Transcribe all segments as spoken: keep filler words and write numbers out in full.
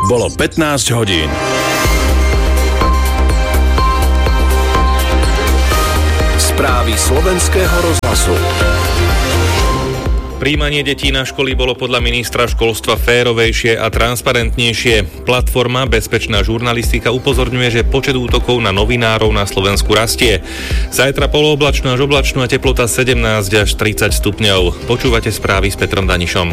Bolo pätnásť hodín. Správy slovenského rozhlasu. Prijímanie detí na školy bolo podľa ministra školstva férovejšie a transparentnejšie. Platforma Bezpečná žurnalistika upozorňuje, že počet útokov na novinárov na Slovensku rastie. Zajtra polooblačno až oblačno a teplota sedemnásť až tridsať stupňov. Počúvate správy s Petrom Danišom.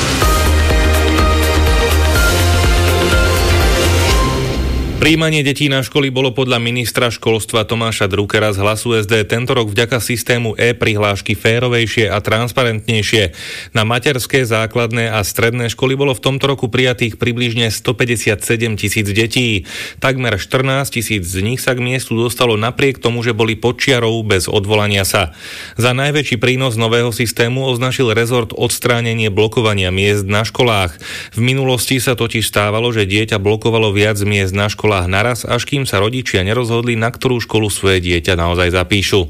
Prijímanie detí na školy bolo podľa ministra školstva Tomáša Druckera z Hlasu es dé tento rok vďaka systému e-prihlášky férovejšie a transparentnejšie. Na materské, základné a stredné školy bolo v tomto roku prijatých približne stopäťdesiatsedem tisíc detí. Takmer štrnásť tisíc z nich sa k miestu dostalo napriek tomu, že boli pod čiarou bez odvolania sa. Za najväčší prínos nového systému označil rezort odstránenie blokovania miest na školách. V minulosti sa totiž stávalo, že dieťa blokovalo viac miest na školách naraz, až kým sa rodičia nerozhodli, na ktorú školu svoje dieťa naozaj zapíšu.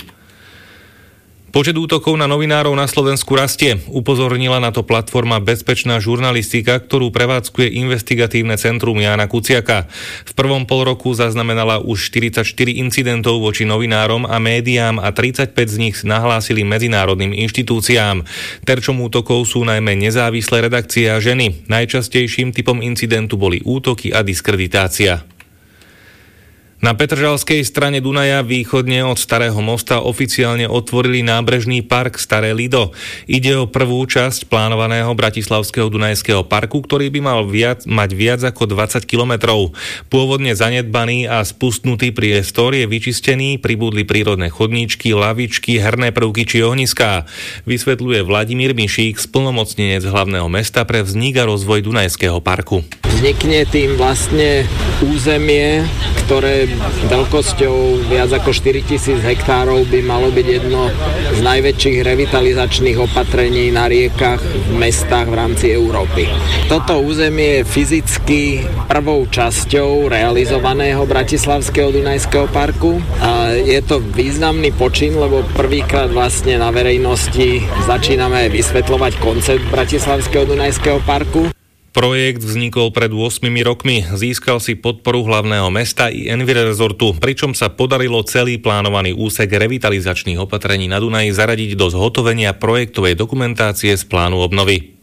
Počet útokov na novinárov na Slovensku rastie. Upozornila na to platforma Bezpečná žurnalistika, ktorú prevádzkuje investigatívne centrum Jána Kuciaka. V prvom polroku zaznamenala už štyridsaťštyri incidentov voči novinárom a médiám a tridsaťpäť z nich nahlásili medzinárodným inštitúciám. Terčom útokov sú najmä nezávislé redakcie a ženy. Najčastejším typom incidentu boli útoky a diskreditácia. Na Petržalskej strane Dunaja východne od Starého mosta oficiálne otvorili nábrežný park Staré Lido. Ide o prvú časť plánovaného Bratislavského Dunajského parku, ktorý by mal viac, mať viac ako dvadsať kilometrov. Pôvodne zanedbaný a spustnutý priestor je vyčistený, pribudli prírodné chodníčky, lavičky, herné prvky či ohniská. Vysvetľuje Vladimír Mišík, splnomocnenec hlavného mesta pre vznik a rozvoj Dunajského parku. Vznikne tým vlastne územie, ktoré veľkosťou viac ako štyritisíc hektárov by malo byť jedno z najväčších revitalizačných opatrení na riekach v mestách v rámci Európy. Toto územie je fyzicky prvou časťou realizovaného Bratislavského Dunajského parku. A je to významný počin, lebo prvýkrát vlastne na verejnosti začíname vysvetľovať koncept Bratislavského Dunajského parku. Projekt vznikol pred ôsmimi rokmi, získal si podporu hlavného mesta i Envirezortu, pričom sa podarilo celý plánovaný úsek revitalizačných opatrení na Dunaji zaradiť do zhotovenia projektovej dokumentácie z plánu obnovy.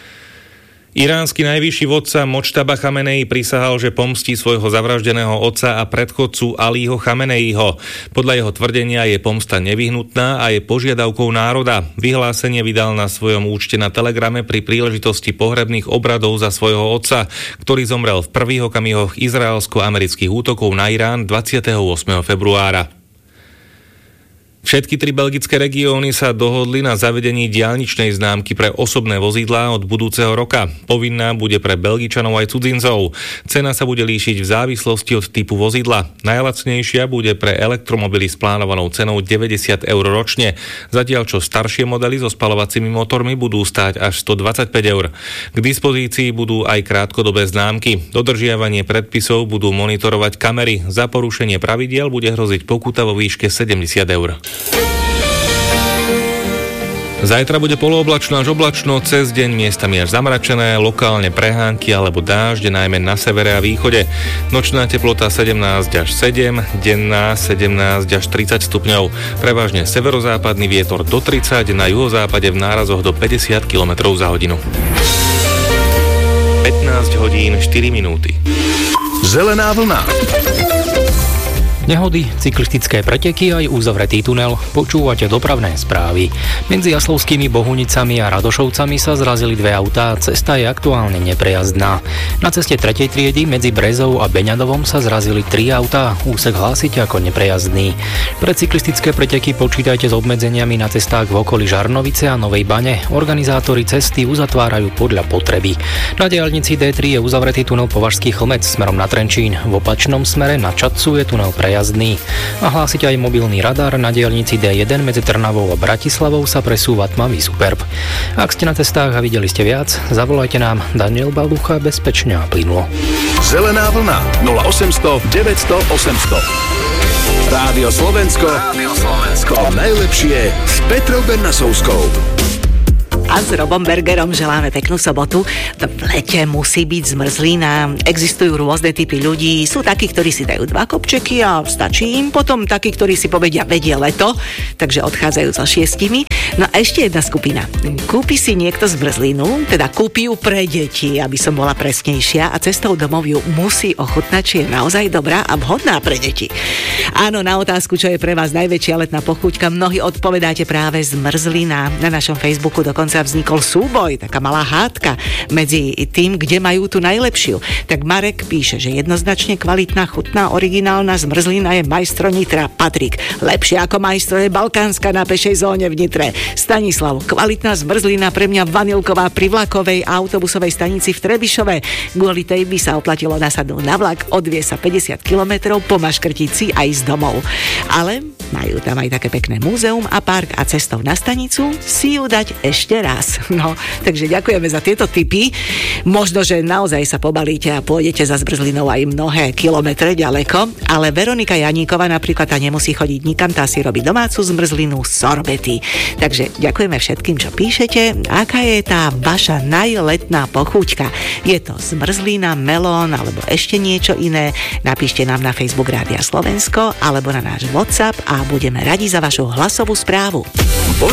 Iránsky najvyšší vodca Močtaba Chamenei prisahal, že pomstí svojho zavraždeného otca a predchodcu Alího Chameneiho. Podľa jeho tvrdenia je pomsta nevyhnutná a je požiadavkou národa. Vyhlásenie vydal na svojom účte na Telegrame pri príležitosti pohrebných obradov za svojho otca, ktorý zomrel v prvých okamihoch izraelsko-amerických útokov na Irán dvadsiateho ôsmeho februára. Všetky tri belgické regióny sa dohodli na zavedení diaľničnej známky pre osobné vozidlá od budúceho roka. Povinná bude pre Belgičanov aj cudzincov. Cena sa bude líšiť v závislosti od typu vozidla. Najlacnejšia bude pre elektromobily s plánovanou cenou deväťdesiat eur ročne, zatiaľ čo staršie modely so spaľovacími motormi budú stáť až stodvadsaťpäť eur. K dispozícii budú aj krátkodobé známky. Dodržiavanie predpisov budú monitorovať kamery. Za porušenie pravidiel bude hroziť pokuta vo výške sedemdesiat eur. Zajtra bude polooblačno až oblačno, cez deň miestami až zamračené, lokálne prehánky alebo dážď, najmä na severe a východe. Nočná teplota sedemnásť až sedem, denná sedemnásť až tridsať stupňov. Prevažne severozápadný vietor do tridsať, na juhozápade v nárazoch do päťdesiat kilometrov za hodinu. pätnásť hodín štyri minúty. Zelená vlna. Nehody, cyklistické preteky aj uzavretý tunel. Počúvate dopravné správy. Medzi Jaslovskými Bohunicami a Radošovcami sa zrazili dve autá. Cesta je aktuálne neprejazdná. Na ceste tretej triedy medzi Brezou a Beňadovom sa zrazili tri autá. Úsek hlásite ako neprejazdný. Pre cyklistické preteky počítajte s obmedzeniami na cestách v okolí Žarnovice a Novej Bane. Organizátori cesty uzatvárajú podľa potreby. Na diaľnici dé tri je uzavretý tunel Považský Chlmec smerom na Trenčín. V opačnom smere na Čadcu je tunel prejazdný. A hlásite aj mobilný radar. Na diaľnici dé jeden medzi Trnavou a Bratislavou sa presúva tmavý Superb. Ak ste na cestách a videli ste viac, zavolajte nám. Daniel Balucha, bezpečne a plynulo. Zelená vlna nula osemsto deväťsto osemsto. Rádio Slovensko. Rádio Slovensko. To najlepšie s Petrou Bernasovskou. A s Robom Bergerom želáme peknú sobotu. V lete musí byť zmrzlina. Existujú rôzne typy ľudí. Sú takí, ktorí si dajú dva kopčeky a stačí im. Potom takí, ktorí si povedia, vedie leto, takže odchádzajú so šiestimi. No a ešte jedna skupina. Kúpi si niekto zmrzlinu, teda kúpi ju pre deti, aby som bola presnejšia, a cestou domov ju musí ochutnať, či je naozaj dobrá a vhodná pre deti. Áno, na otázku, čo je pre vás najväčšia letná pochúťka, mnohí odpovedáte práve zmrzlina. Na našom Facebooku dokonca vznikol súboj, taká malá hádka medzi tým, kde majú tú najlepšiu. Tak Marek píše, že jednoznačne kvalitná, chutná, originálna zmrzlina je Majstro Nitra. Patrik, lepšie ako Majstro je Balkánska na pešej zóne v Nitre. Stanislav, kvalitná zmrzlina pre mňa vanilková pri vlakovej a autobusovej stanici v Trebišove. Kvôli tej by sa oplatilo nasadnúť na vlak, odvie sa päťdesiat kilometrov, pomaškrtiť si a ísť domov. Ale majú tam aj také pekné múzeum a park a cestou na stanicu si ju dať ešte raz. No, takže ďakujeme za tieto tipy. Možno, že naozaj sa pobalíte a pôjdete za zmrzlinou aj mnohé kilometre ďaleko, ale Veronika Janíková napríklad tá nemusí chodiť nikam, tá si robí domácu zmrzlinu, sorbety. Takže ďakujeme všetkým, čo píšete. Aká je tá vaša najletná pochúťka? Je to zmrzlina, melón alebo ešte niečo iné? Napíšte nám na Facebook Rádia Slovensko alebo na náš WhatsApp a budeme radi za vašu hlasovú správu.